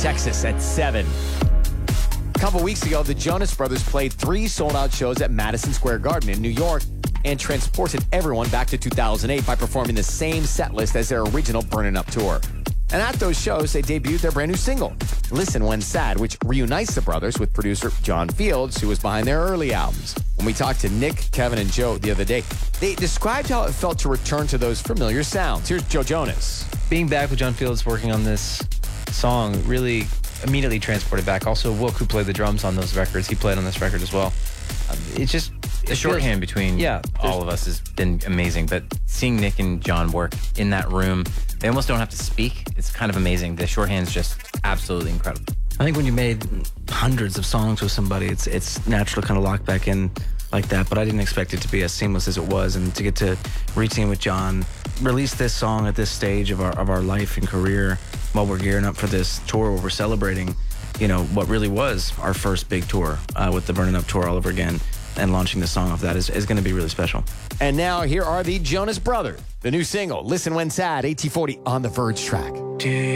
Texas at 7. A couple weeks ago, the Jonas Brothers played 3 sold-out shows at Madison Square Garden in New York and transported everyone back to 2008 by performing the same set list as their original Burnin' Up tour. And at those shows, they debuted their brand new single, Listen When Sad, which reunites the brothers with producer John Fields, who was behind their early albums. When we talked to Nick, Kevin, and Joe the other day, they described how it felt to return to those familiar sounds. Here's Joe Jonas. Being back with John Fields working on this song really immediately transported back. Also, Wilk, who played the drums on those records, he played on this record as well. It's just... The shorthand between all of us has been amazing, but seeing Nick and John work in that room, they almost don't have to speak. It's kind of amazing. The shorthand's just absolutely incredible. I think when you made hundreds of songs with somebody, it's natural to kind of lock back in like that, but I didn't expect it to be as seamless as it was, and to get to re-team with John, release this song at this stage of our life and career while we're gearing up for this tour where we're celebrating, you know, what really was our first big tour with the Burnin' Up tour all over again. And launching the song off that is going to be really special. And now here are the Jonas Brothers. The new single, Listen When Sad, AT40 on the Verge track.